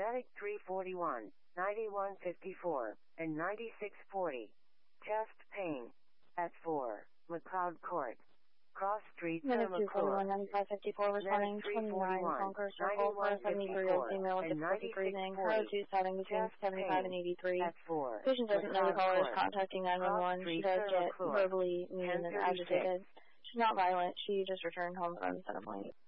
Medic 341, 9154, and 9640. Chest pain. At 4, McLeod Court. Cross Street, Medic 241, 9554, responding 29, Conquer Circle, 473-year-old female with difficulty breathing, her O2 starting between 75 and 83. Patient doesn't know the caller is contacting 911. She does get verbally mean and agitated. She's not violent. She just returned home from Center Point.